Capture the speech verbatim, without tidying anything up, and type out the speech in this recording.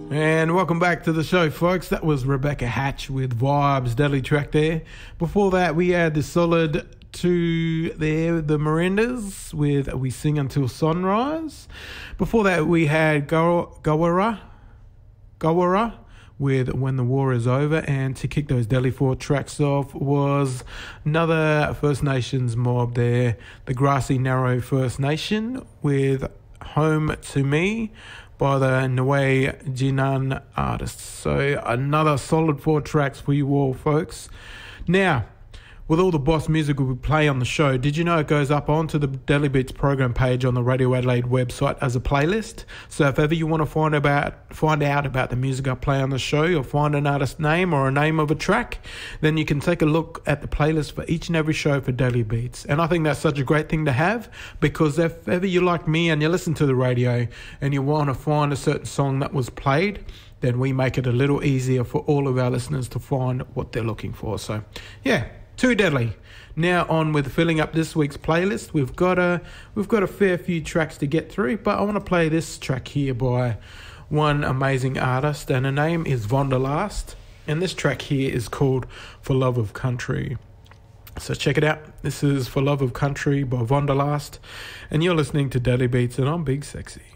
And welcome back to the show, folks. That was Rebecca Hatch with Vibes, deadly track there. Before that, we had the solid two there, the Mirandas with We Sing Until Sunrise. Before that, we had Gaw- Gawara, Gawara with When the War Is Over. And to kick those Deadly Four tracks off was another First Nations mob there, the Grassy Narrow First Nation with Home to Me by the Nwe Jinan artists. So another solid four tracks for you all, folks. Now, with all the Boss music we play on the show, did you know it goes up onto the Deadly Beats program page on the Radio Adelaide website as a playlist? So if ever you want to find about find out about the music I play on the show, or find an artist name or a name of a track, then you can take a look at the playlist for each and every show for Deadly Beats. And I think that's such a great thing to have, because if ever you're like me and you listen to the radio and you want to find a certain song that was played, then we make it a little easier for all of our listeners to find what they're looking for. So, yeah. Too deadly. Now on with filling up this week's playlist. We've got a we've got a fair few tracks to get through, but I want to play this track here by one amazing artist, and her name is Vonderlast, and this track here is called For Love of Country. So check it out. This is For Love of Country by Vonderlast, and you're listening to Deadly Beats, and I'm Big Sexy.